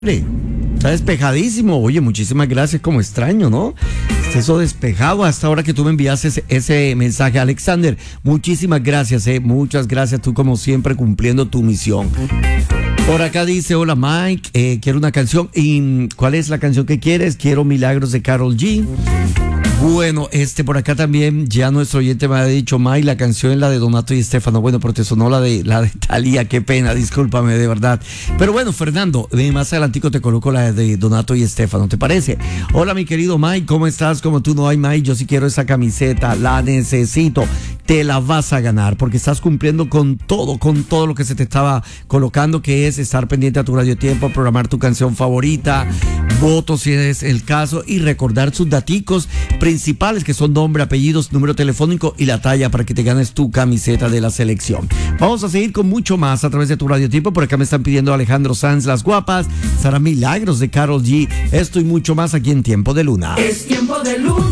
Está despejadísimo. Oye, muchísimas gracias. Como extraño, ¿no? Está eso despejado hasta ahora que tú me enviaste ese mensaje, Alexander. Muchísimas gracias, muchas gracias. Tú, como siempre, cumpliendo tu misión. Por acá dice: hola Mike, quiero una canción. ¿Y cuál es la canción que quieres? Quiero Milagros de Karol G. Bueno, por acá también ya nuestro oyente me ha dicho: Mike, la canción es la de Donato y Estefano. Bueno, pero te sonó la de Thalía, qué pena, discúlpame de verdad. Pero bueno, Fernando, más adelantico te coloco la de Donato y Estefano, ¿te parece? Hola mi querido Mike, ¿cómo estás? Como tú no hay, Mike, yo sí quiero esa camiseta, la necesito. Te la vas a ganar porque estás cumpliendo con todo lo que se te estaba colocando, que es estar pendiente a tu Radio Tiempo, programar tu canción favorita, votos si es el caso, y recordar sus daticos principales, que son nombre, apellidos, número telefónico y la talla, para que te ganes tu camiseta de la selección. Vamos a seguir con mucho más a través de tu Radio Tiempo. Por acá me están pidiendo Alejandro Sanz, Las Guapas, Sara Milagros de Karol G. Esto y mucho más aquí en Tiempo de Luna. Es Tiempo de Luna.